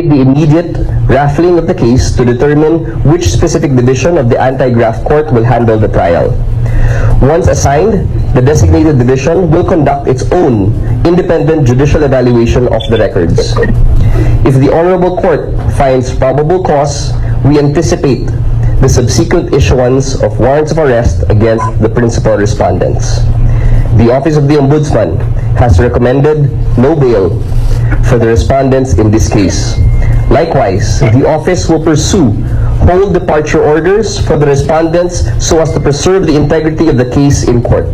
await the immediate raffling of the case to determine which specific division of the anti-graft court will handle the trial. Once assigned, the designated division will conduct its own independent judicial evaluation of the records. If the Honorable Court finds probable cause, we anticipate the subsequent issuance of warrants of arrest against the principal respondents. The Office of the Ombudsman has recommended no bail for the respondents in this case. Likewise, the office will pursue whole departure orders for the respondents so as to preserve the integrity of the case in court.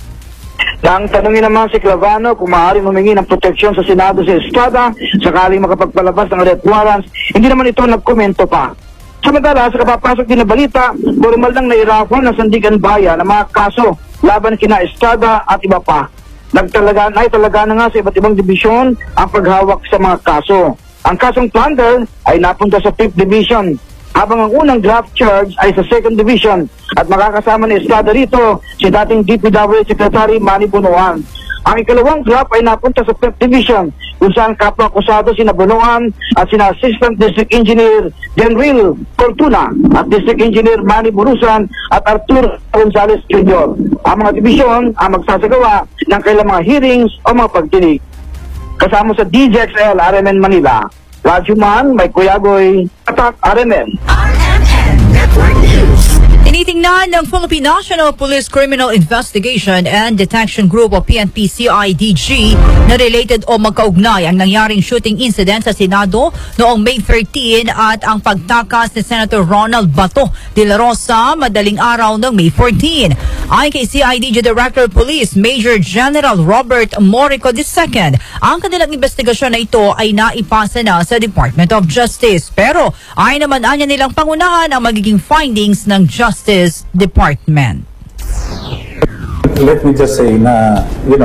Nang tanungin naman si Clavano kung maaaring humingi ng proteksyon sa Senado si Estrada sakaling makapagpalabas ng arrest warrants, hindi naman ito nagkomento pa. Samantala, sa kapapasok din na balita, formal nang nairafal ng Sandigan Bayan ang mga kaso laban kina Estrada at iba pa. Naitalaga na nga sa iba't ibang dibisyon ang paghawak sa mga kaso. Ang kasong plunder ay napunta sa 5th Division, habang ang unang draft charge ay sa 2nd Division at makakasama ni Estrada rito si dating DPWH Secretary Manny Bonoan. Ang ikalawang draft ay napunta sa 5th Division kung saan kapwa-akusado sina Bonoan at sina Assistant District Engineer Denril Fortuna at District Engineer Manny Burusan at Arthur Gonzalez Jr. Ang mga dibisyon ang magsasagawa ng kailang mga hearings o mga pagdinig. Kasama sa DJXL RMN Manila, Radyo Man, Mike Kuyagoy, Attack RMN. RMN Network News. Tinitingnan ng Philippine National Police Criminal Investigation and Detection Group o PNP-CIDG na related o magkaugnay ang nangyaring shooting incident sa Senado noong May 13 at ang pagtakas ni Senator Ronald Bato de la Rosa madaling araw ng May 14. Ayon kay CIDG Director of Police Major General Robert Morico II, ang kanilang investigasyon na ito ay naipasa na sa Department of Justice. Pero ay naman anya nilang pangunahan ang magiging findings ng Justice Department. Let me just say na,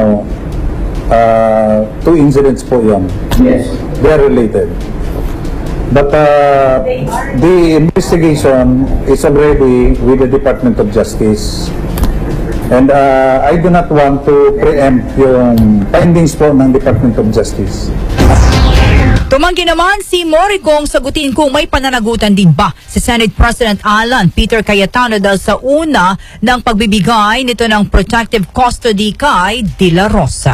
two incidents po yan. Yes. They are related. But the investigation is already with the Department of Justice. And I do not want to preempt yung findings po ng Department of Justice. Tumanggi naman si Moricong sagutin kung may pananagutan din ba si Senate President Alan Peter Cayetano dahil sa una ng pagbibigay nito ng protective custody kay De La Rosa.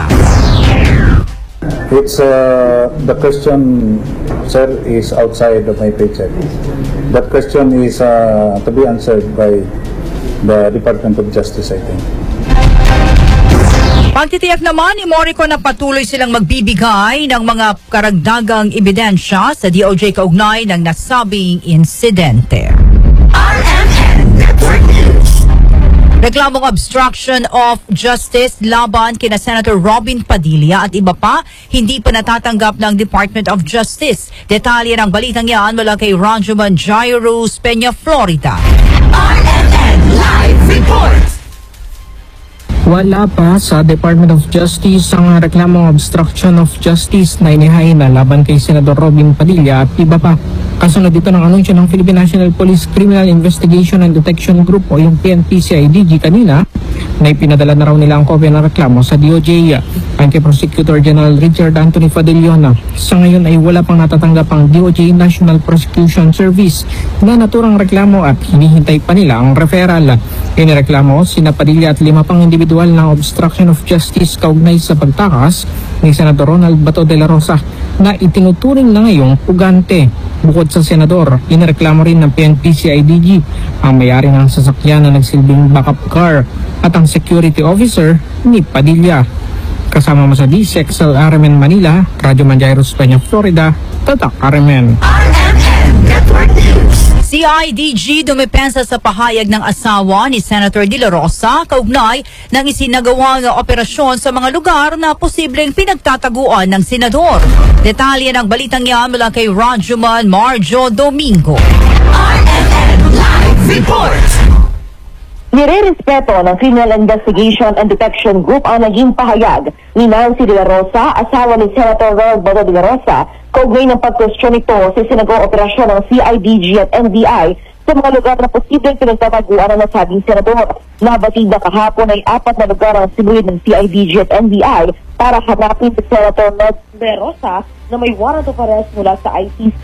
It's the question, sir, is outside of my paycheck. That question is to be answered by the Department of Justice, I think. Pagtitiyak naman ni Morico na patuloy silang magbibigay ng mga karagdagang ebidensya sa DOJ kaugnay ng nasabing insidente. RMN Network News. Reklamong obstruction of justice laban kina Senator Robin Padilla at iba pa, hindi pa natatanggap ng Department of Justice. Detalye ng balitang yan mula kay Ranjuman Jairus Peña, Florida. RMN Live Report. Wala pa sa Department of Justice ang reklamong obstruction of justice na inihain na laban kay Senador Robin Padilla at iba pa. Kasunod dito ng anunsyo ng Philippine National Police Criminal Investigation and Detection Group o yung PNP-CIDG kanina na ipinadala na raw nila ang kopya ng reklamo sa DOJ. Ang kay Prosecutor General Richard Anthony Fadeliona, sa ngayon ay wala pang natatanggap ang DOJ National Prosecution Service na naturang reklamo at hinihintay pa nila ang referral. Inireklamo sina Padilla at 5 pang individual ng obstruction of justice kaugnay sa pagtakas ni Senador Ronald Bato de la Rosa na itinuturing na ngayong pugante. Bukod sa senador, inireklamo rin ng PNP-CIDG ang may-ari ng sasakyan na nagsilbing backup car at ang security officer ni Padilla. Kasama mo sa DCXL RMN Manila, Radyo Manjairos Peña, Florida, Tatak RMN. RMN Network News. CIDG dumepensa sa pahayag ng asawa ni Senator De La Rosa kaugnay ng isinagawang operasyon sa mga lugar na posibleng pinagtataguan ng senador. Detalye ng balitang yan mula kay Rajuman Marjo Domingo. RMN Live Report. Nire-respeto ng Criminal Investigation and Detection Group ang naging pahayag ni Nancy De La Rosa, asawa ni Senator Ronald Bato de la Rosa, kaugnay ng pagkwestiyon nito sa sinagawang operasyon ng CIDG at NBI sa mga lugar na posibleng pinagtataguan ng nasabing senador. Nabatid na kahapon ay 4 na lugar ang sinuwid ng CIDG at NBI para hanapin si Senator Ronald De La Rosa na may warrant of arrest mula sa ICC.